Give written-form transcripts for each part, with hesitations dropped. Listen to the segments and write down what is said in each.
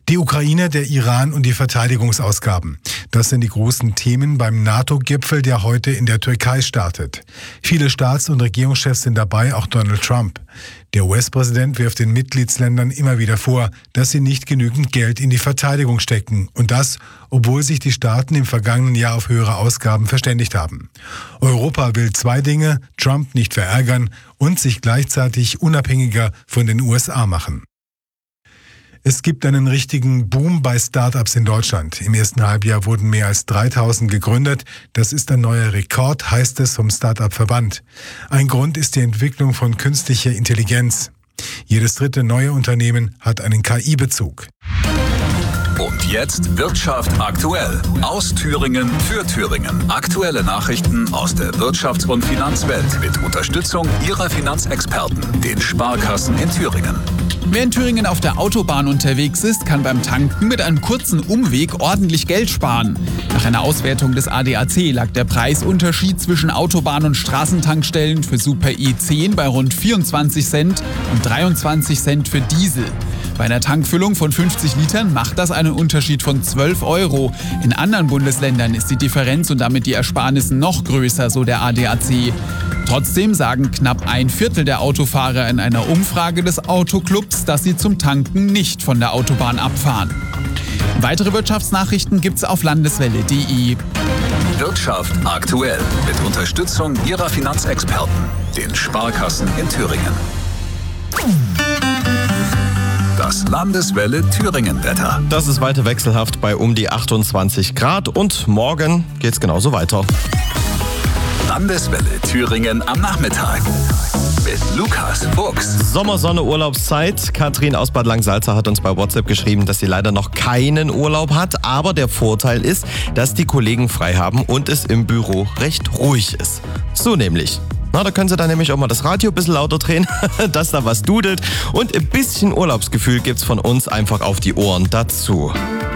Die Ukraine, der Iran und die Verteidigungsausgaben. Das sind die großen Themen beim NATO-Gipfel, der heute in der Türkei startet. Viele Staats- und Regierungschefs sind dabei, auch Donald Trump. Der US-Präsident wirft den Mitgliedsländern immer wieder vor, dass sie nicht genügend Geld in die Verteidigung stecken. Und das, obwohl sich die Staaten im vergangenen Jahr auf höhere Ausgaben verständigt haben. Europa will zwei Dinge: Trump nicht verärgern und sich gleichzeitig unabhängiger von den USA machen. Es gibt einen richtigen Boom bei Startups in Deutschland. Im ersten Halbjahr wurden mehr als 3000 gegründet. Das ist ein neuer Rekord, heißt es vom Startup-Verband. Ein Grund ist die Entwicklung von künstlicher Intelligenz. Jedes dritte neue Unternehmen hat einen KI-Bezug. Und jetzt Wirtschaft aktuell. Aus Thüringen für Thüringen. Aktuelle Nachrichten aus der Wirtschafts- und Finanzwelt mit Unterstützung Ihrer Finanzexperten, den Sparkassen in Thüringen. Wer in Thüringen auf der Autobahn unterwegs ist, kann beim Tanken mit einem kurzen Umweg ordentlich Geld sparen. Nach einer Auswertung des ADAC lag der Preisunterschied zwischen Autobahn- und Straßentankstellen für Super E10 bei rund 24 Cent und 23 Cent für Diesel. Bei einer Tankfüllung von 50 Litern macht das einen Unterschied von 12 Euro. In anderen Bundesländern ist die Differenz und damit die Ersparnisse noch größer, so der ADAC. Trotzdem sagen knapp ein Viertel der Autofahrer in einer Umfrage des Autoclubs, dass sie zum Tanken nicht von der Autobahn abfahren. Weitere Wirtschaftsnachrichten gibt's auf landeswelle.de. Wirtschaft aktuell mit Unterstützung Ihrer Finanzexperten, den Sparkassen in Thüringen. Das Landeswelle Thüringen-Wetter. Das ist weiter wechselhaft bei um die 28 Grad und morgen geht's genauso weiter. Landeswelle Thüringen am Nachmittag mit Lukas Fuchs. Sommersonne, Urlaubszeit. Katrin aus Bad Langsalza hat uns bei WhatsApp geschrieben, dass sie leider noch keinen Urlaub hat. Aber der Vorteil ist, dass die Kollegen frei haben und es im Büro recht ruhig ist. So nämlich. Na, da können Sie dann nämlich auch mal das Radio ein bisschen lauter drehen, dass da was dudelt. Und ein bisschen Urlaubsgefühl gibt's von uns einfach auf die Ohren dazu.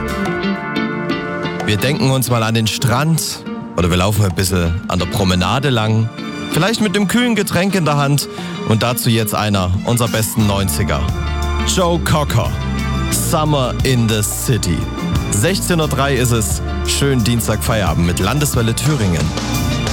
Wir denken uns mal an den Strand oder wir laufen ein bisschen an der Promenade lang. Vielleicht mit einem kühlen Getränk in der Hand. Und dazu jetzt einer unserer besten 90er. Joe Cocker, Summer in the City. 16:03 Uhr ist es. Schönen Dienstag Feierabend mit Landeswelle Thüringen.